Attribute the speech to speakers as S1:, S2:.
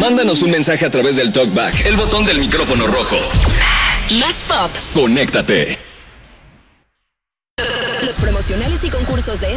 S1: Mándanos un mensaje a través del TalkBack, el botón del micrófono rojo.
S2: Más pop.
S1: Conéctate.
S2: Los promocionales y concursos de